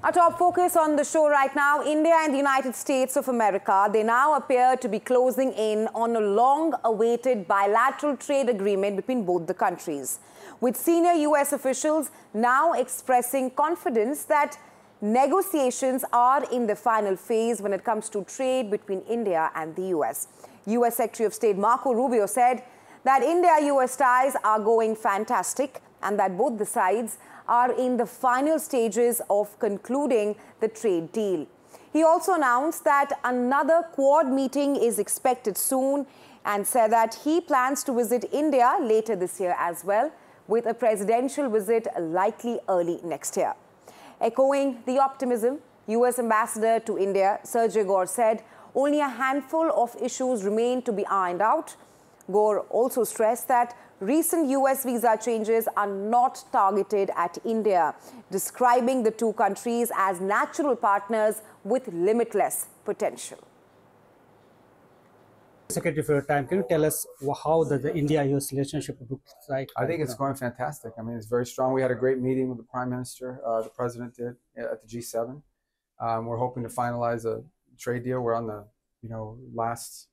Our top focus on the show right now, India and the United States of America, they now appear to be closing in on a long-awaited bilateral trade agreement between both the countries, with senior US officials now expressing confidence that negotiations are in the final phase when it comes to trade between India and the US. US Secretary of State Marco Rubio said that India-US ties are going fantastic and that both the sides are in the final stages of concluding the trade deal. He also announced that another Quad meeting is expected soon and said that he plans to visit India later this year as well, with a presidential visit likely early next year. Echoing the optimism, US Ambassador to India, Sergey Gore, said only a handful of issues remain to be ironed out. Gore also stressed that recent US visa changes are not targeted at India, describing the two countries as natural partners with limitless potential. Secretary, for your time, can you tell us how the India-US relationship looks like? I think it's going fantastic. I mean, it's very strong. We had a great meeting with the Prime Minister, the President did at the G7. We're hoping to finalize a trade deal. We're on the last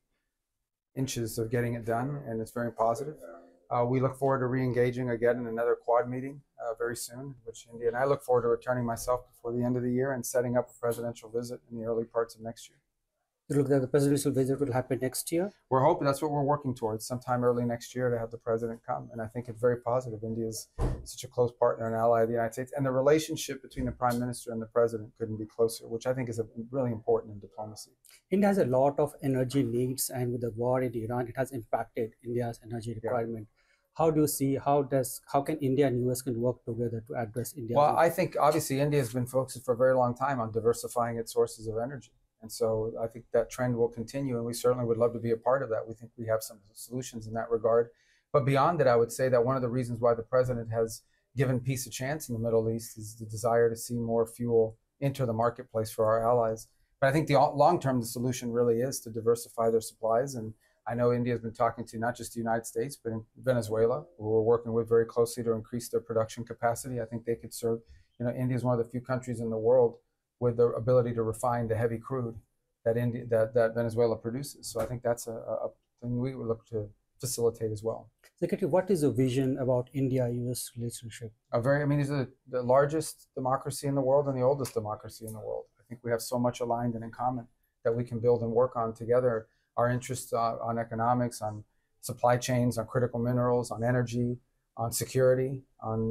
inches of getting it done, and it's very positive. We look forward to re-engaging again in another Quad meeting very soon, which India, and I look forward to returning myself before the end of the year and setting up a presidential visit in the early parts of next year. You look at the presidential visit will happen next year? We're hoping, that's what we're working towards, sometime early next year to have the president come. And I think it's very positive. India is such a close partner and ally of the United States. And the relationship between the prime minister and the president couldn't be closer, which I think is really important in diplomacy. India has a lot of energy needs, and with the war in Iran, it has impacted India's energy requirement. Yeah. How do you see, how can India and US can work together to address India? Well, I think obviously India has been focused for a very long time on diversifying its sources of energy. And so I think that trend will continue, and we certainly would love to be a part of that. We think we have some solutions in that regard. But beyond it, I would say that one of the reasons why the president has given peace a chance in the Middle East is the desire to see more fuel enter the marketplace for our allies. But I think the long-term, the solution really is to diversify their supplies. And I know India has been talking to not just the United States, but in Venezuela, who we're working with very closely to increase their production capacity. I think they could serve, India is one of the few countries in the world with the ability to refine the heavy crude that Venezuela produces. So I think that's a thing we would look to facilitate as well. Secretary, what is your vision about India-US relationship? It's the largest democracy in the world and the oldest democracy in the world. I think we have so much aligned and in common that we can build and work on together. Our interests on economics, on supply chains, on critical minerals, on energy, on security,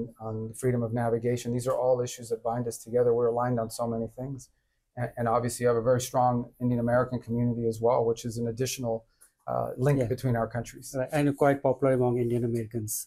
on freedom of navigation. These are all issues that bind us together. We're aligned on so many things. And obviously you have a very strong Indian American community as well, which is an additional link between our countries. Right. And quite popular among Indian Americans.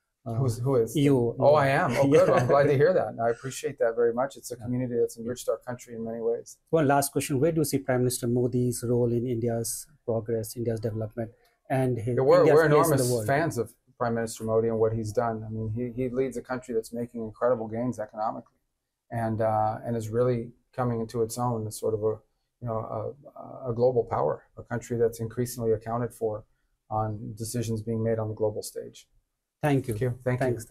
Who is? You. Oh, I am. Oh, good. Well, I'm glad to hear that. And I appreciate that very much. It's a community that's enriched our country in many ways. One last question. Where do you see Prime Minister Modi's role in India's progress, India's development? And we're enormous fans of Prime Minister Modi and what he's done. I mean, he leads a country that's making incredible gains economically and is really coming into its own as sort of a global power, a country that's increasingly accounted for on decisions being made on the global stage. Thank you. Thanks.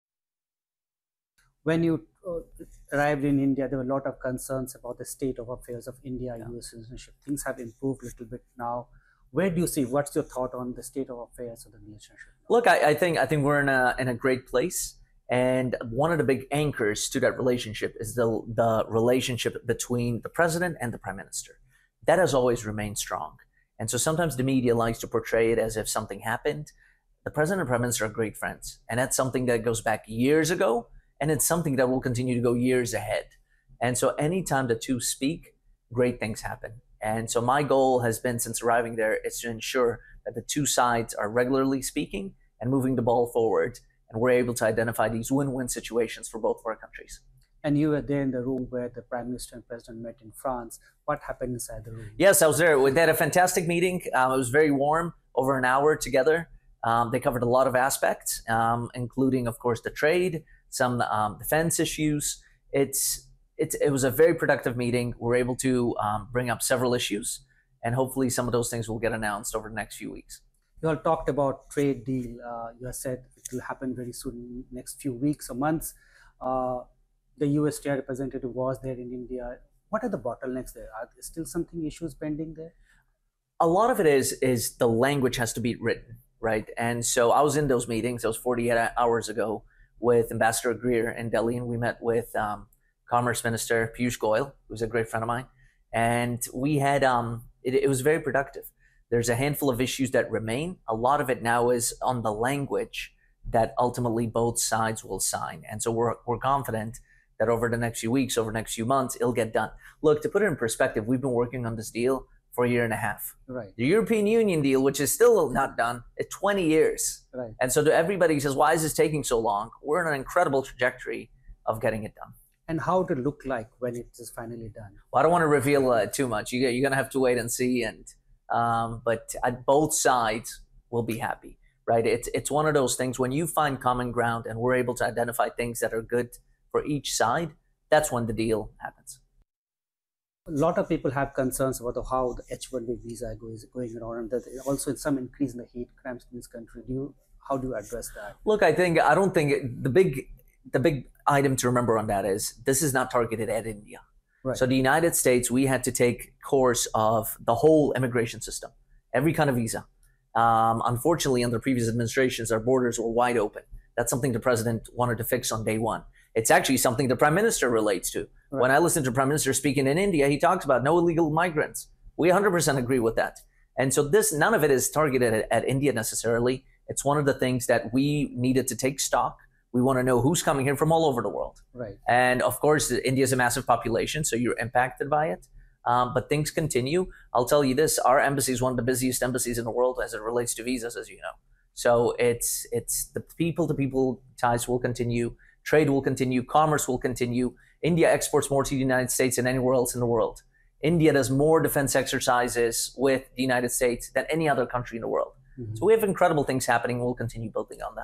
When you arrived in India, there were a lot of concerns about the state of affairs of India-US relationship. Things have improved a little bit now. Where do you see, what's your thought on the state of affairs of the relationship? Look, I think we're in a great place. And one of the big anchors to that relationship is the relationship between the president and the prime minister. That has always remained strong. And so sometimes the media likes to portray it as if something happened. The president and prime minister are great friends. And that's something that goes back years ago. And it's something that will continue to go years ahead. And so anytime the two speak, great things happen. And so my goal has been, since arriving there, is to ensure that the two sides are regularly speaking and moving the ball forward. And we're able to identify these win-win situations for both of our countries. And you were there in the room where the Prime Minister and President met in France. What happened inside the room? Yes, I was there. We had a fantastic meeting. It was very warm, over an hour together. They covered a lot of aspects, including, of course, the trade, some defense issues. It was a very productive meeting. We're able to bring up several issues, and hopefully some of those things will get announced over the next few weeks. You all talked about trade deal. You have said it will happen very soon, next few weeks or months. the US Trade Representative was there in India. What are the bottlenecks there? Are there still something issues pending there? A lot of it is the language has to be written, right? And so I was in those meetings. That was 48 hours ago with Ambassador Greer in Delhi, and we met with Commerce Minister Piyush Goyal, who's a great friend of mine, and we had it was very productive. There's a handful of issues that remain. A lot of it now is on the language that ultimately both sides will sign, and so we're confident that over the next few weeks, over the next few months, it'll get done. Look, to put it in perspective, we've been working on this deal for a year and a half. Right. The European Union deal, which is still not done, it's 20 years. Right. And so to everybody who says, why is this taking so long? We're on an incredible trajectory of getting it done. And how it look like when it is finally done? Well, I don't want to reveal too much. You're going to have to wait and see. And but both sides will be happy, right? It's one of those things when you find common ground and we're able to identify things that are good for each side, that's when the deal happens. A lot of people have concerns about how the H-1B visa is going around, and that also some increase in the hate crimes in this country. How do you address that? Look, I don't think the big item to remember on that is this is not targeted at India. Right. So the United States, we had to take course of the whole immigration system, every kind of visa. Unfortunately, under previous administrations, our borders were wide open. That's something the president wanted to fix on day one. It's actually something the prime minister relates to. Right. When I listen to the prime minister speaking in India, he talks about no illegal migrants. We 100% agree with that. And so none of it is targeted at India necessarily. It's one of the things that we needed to take stock. We want to know who's coming here from all over the world. Right. And of course, India is a massive population, so you're impacted by it. But things continue. I'll tell you this, our embassy is one of the busiest embassies in the world as it relates to visas, as you know. So it's the people-to-people ties will continue. Trade will continue. Commerce will continue. India exports more to the United States than anywhere else in the world. India does more defense exercises with the United States than any other country in the world. Mm-hmm. So we have incredible things happening. We'll continue building on that.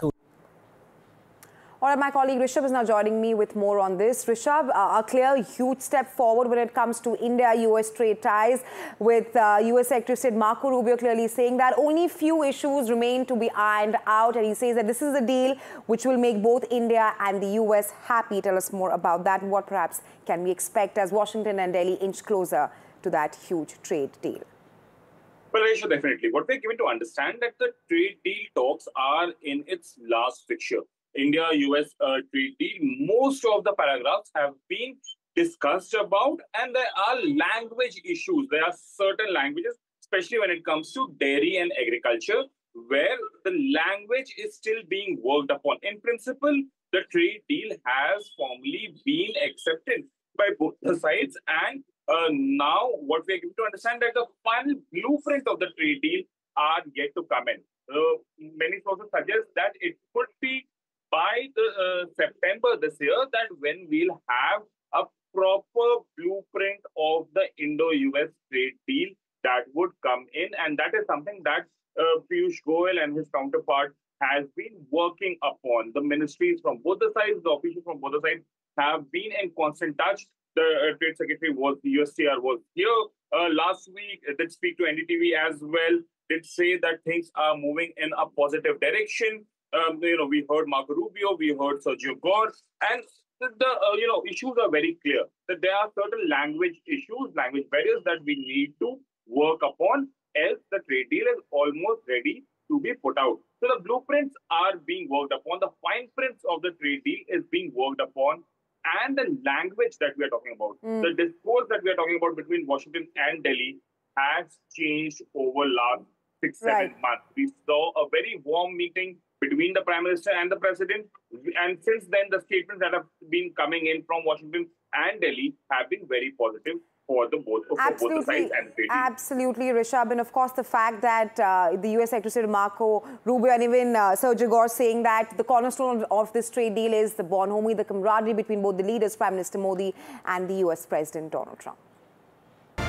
All right, my colleague Rishabh is now joining me with more on this. Rishabh, a clear, huge step forward when it comes to India-US trade ties, with US Secretary of State Marco Rubio clearly saying that only few issues remain to be ironed out, and he says that this is a deal which will make both India and the US happy. Tell us more about that and what perhaps can we expect as Washington and Delhi inch closer to that huge trade deal. Well, Aisha, definitely. What we're given to understand that the trade deal talks are in its last fixture. India-US trade deal, most of the paragraphs have been discussed about, and there are language issues. There are certain languages, especially when it comes to dairy and agriculture, where the language is still being worked upon. In principle, the trade deal has formally been accepted by both the sides, and now what we are given to understand that the final blueprint of the trade deal are yet to come in. Many sources suggest that it could be by the September this year that when we'll have a proper blueprint of the Indo-US trade deal that would come in, and that is something that Piyush Goyal and his counterpart has been working upon. The ministries from both the sides, the officials from both the sides have been in constant touch. The Trade Secretary the USTR was here last week, did speak to NDTV as well, did say that things are moving in a positive direction. We heard Marco Rubio, we heard Sergio Gore, and the issues are very clear that there are certain language issues, language barriers that we need to work upon, else the trade deal is almost ready to be put out. So the blueprints are being worked upon, the fine prints of the trade deal is being worked upon, and the language that we are talking about, the discourse that we are talking about between Washington and Delhi has changed over last 6-7 months. We saw a very warm meeting between the Prime Minister and the President. And since then, the statements that have been coming in from Washington and Delhi have been very positive for both the sides and trade. Absolutely, Rishabh. And of course, the fact that the US Secretary of State Marco Rubio and even Sergio Gore saying that the cornerstone of this trade deal is the bonhomie, the camaraderie between both the leaders, Prime Minister Modi and the US President Donald Trump.